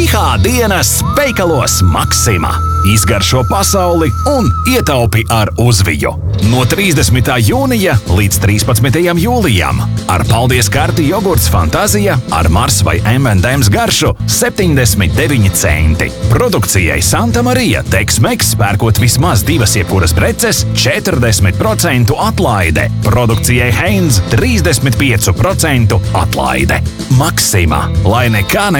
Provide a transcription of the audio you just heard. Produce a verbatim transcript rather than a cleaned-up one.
Pihā dienas veikalos Maksima. Izgaršo pasauli un ietaupi ar uzviju. No trīsdesmitā jūnija līdz trīspadsmitajam jūlijam. Ar paldies karti jogurts Fantazija ar Mars vai em end em's garšu septiņdesmit deviņi centi. Produkcijai Santa Marija Tex-Mex pērkot vismaz divas jebkuras preces četrdesmit procentu atlaide. Produkcijai Heinz trīsdesmit pieci procenti atlaide. Maksima, lai nekā ne